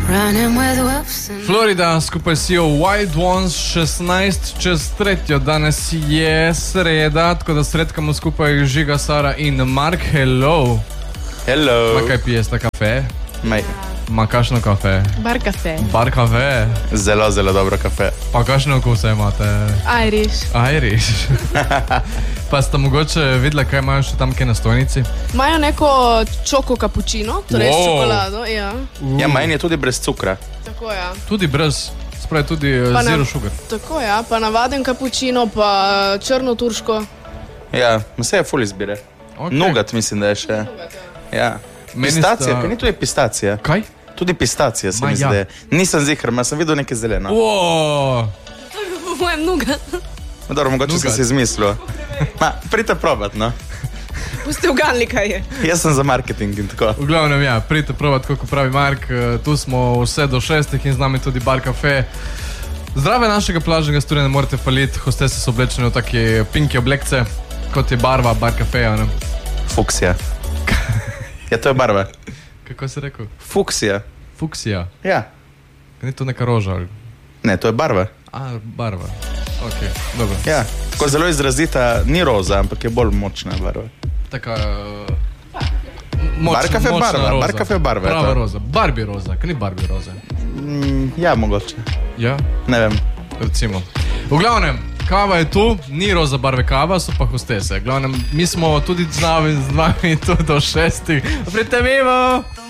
Florida skupaj si Wild Ones 16:03. Danes je sreda, tako da sredkamo skupaj Žiga, Sara in Mark. Hello. Hello. Ma kaj piješ ta kafe? Mej. Ma kakšno kafe? Bar kafe. Bar kafe? Zelo, zelo dobro kafe. Pa kakšne okuse imate? Irish. Pa ste mogoče videli, kaj imajo še tam kaj na stojnici? Imajo neko čoko kapučino, torej s čokolado. Ja, meni je tudi brez cukra. tako ja. Tudi brez, spravi tudi zero sugar. Tako ja, pa navaden kapučino, pa črno turško. Ja, vse je ful izbire. Okay. Nugat mislim, da je še. Ja. Pistacija, pa ni tudi pistacija. Kaj? Tudi pistacija se mi zdi. Nisem ziher, ma sem videl nekaj zeleno. Po mojem nugat. Dobro, mogoče sem si izmislil. Ma, pridite probat, no. Boste uganili, kaj je. Jaz sem za marketing in tako. V glavnem, ja, pridite probat, kako pravi Mark. Tu smo vse do 6 in z nami tudi Bar Cafe. Zdrave našega plažnega studia ne morete faliti. Hostese so oblečene v take pinke oblekce, kot je barva Bar Cafeja, ne? Fuksija. Ja, to je barva. Kako si rekel? Fuksija. Fuksija. Ja. Ni to neka roža? Ali? Ne, to je barva. A, barva. Ok, dobro. Ja, tako zelo izrazita, ni roza, ampak je bolj močna barva. Taka... Bar Cafe barva, roza. Bar Cafe barva. Prava roza. Barbie roza, kaj ni Barbie roza? Ja, mogoče. Ja? Ne vem. Recimo. V glavnem, kava je tu, ni roza barve kava, so pa hostese. V glavnem, mi smo tudi z vami tu do 6. Pridite mimo!